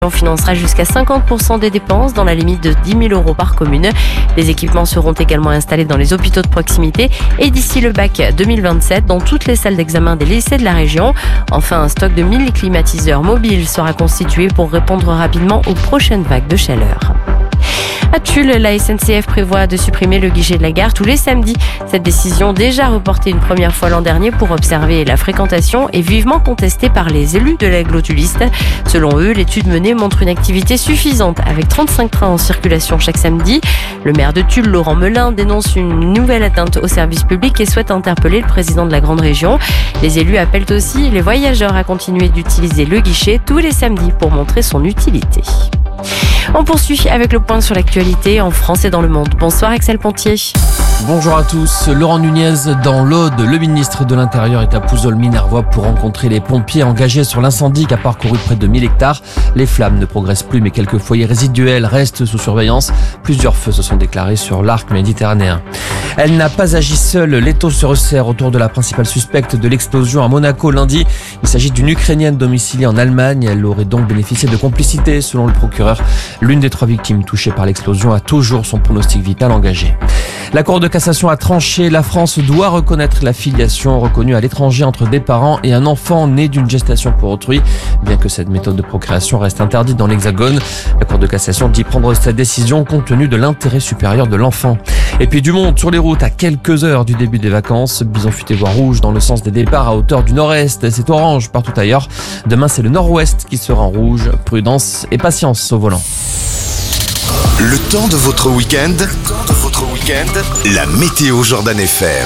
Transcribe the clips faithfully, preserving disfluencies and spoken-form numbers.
On financera jusqu'à cinquante pour cent des dépenses dans la limite de dix mille euros par commune. Des équipements seront également installés dans les hôpitaux de proximité et d'ici le bac deux mille vingt-sept dans toutes les salles d'examen des lycées de la région. Enfin, un stock de mille climatiseurs mobiles sera constitué pour répondre rapidement aux prochaines vagues de chaleur. À Tulle, la S N C F prévoit de supprimer le guichet de la gare tous les samedis. Cette décision, déjà reportée une première fois l'an dernier pour observer la fréquentation, est vivement contestée par les élus de l'agglotuliste. Selon eux, l'étude menée montre une activité suffisante avec trente-cinq trains en circulation chaque samedi. Le maire de Tulle, Laurent Melin, dénonce une nouvelle atteinte au service public et souhaite interpeller le président de la grande région. Les élus appellent aussi les voyageurs à continuer d'utiliser le guichet tous les samedis pour montrer son utilité. On poursuit avec le point sur l'actualité en France et dans le monde. Bonsoir Axel Pontier. Bonjour à tous. Laurent Nunez dans l'Aude, le ministre de l'Intérieur est à Pouzols-Minervois pour rencontrer les pompiers engagés sur l'incendie qui a parcouru près de mille hectares. Les flammes ne progressent plus mais quelques foyers résiduels restent sous surveillance. Plusieurs feux se sont déclarés sur l'arc méditerranéen. Elle n'a pas agi seule. L'étau se resserre autour de la principale suspecte de l'explosion à Monaco lundi. Il s'agit d'une Ukrainienne domiciliée en Allemagne. Elle aurait donc bénéficié de complicité selon le procureur. L'une des trois victimes touchées par l'explosion a toujours son pronostic vital engagé. La Cour de cassation a tranché. La France doit reconnaître la filiation reconnue à l'étranger entre des parents et un enfant né d'une gestation pour autrui. Bien que cette méthode de procréation reste interdite dans l'Hexagone, la Cour de cassation dit prendre cette décision compte tenu de l'intérêt supérieur de l'enfant. Et puis du monde sur les routes à quelques heures du début des vacances. Bison futé voie rouge dans le sens des départs à hauteur du nord-est. C'est orange partout ailleurs. Demain, c'est le nord-ouest qui sera en rouge. Prudence et patience au volant. Le temps de votre week-end, le temps de votre week-end, la météo Jordan F M.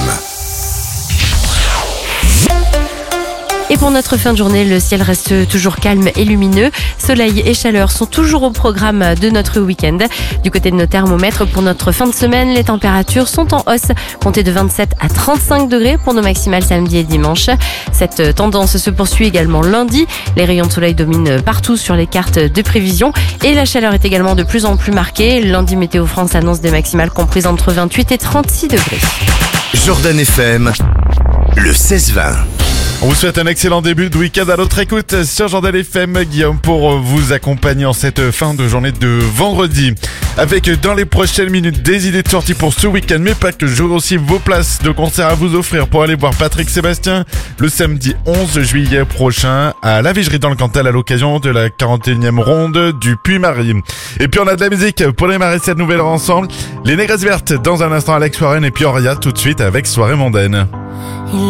Et pour notre fin de journée, le ciel reste toujours calme et lumineux. Soleil et chaleur sont toujours au programme de notre week-end. Du côté de nos thermomètres, pour notre fin de semaine, les températures sont en hausse. Comptez de vingt-sept à trente-cinq degrés pour nos maximales samedi et dimanche. Cette tendance se poursuit également lundi. Les rayons de soleil dominent partout sur les cartes de prévision. Et la chaleur est également de plus en plus marquée. Lundi, Météo France annonce des maximales comprises entre vingt-huit et trente-six degrés. Jordan F M, le seize vingt. On vous souhaite un excellent début de week-end à notre écoute sur Jordan F M. Guillaume pour vous accompagner en cette fin de journée de vendredi. Avec dans les prochaines minutes des idées de sortie pour ce week-end, mais pas que. J'aurai aussi vos places de concert à vous offrir pour aller voir Patrick Sébastien le samedi onze juillet prochain à la Vigerie dans le Cantal à l'occasion de la quarante et unième ronde du Puy-Marie. Et puis on a de la musique pour démarrer cette nouvelle heure ensemble. Les Négresses Vertes dans un instant, Alex Warren et puis Oria tout de suite avec Soirée Mondaine.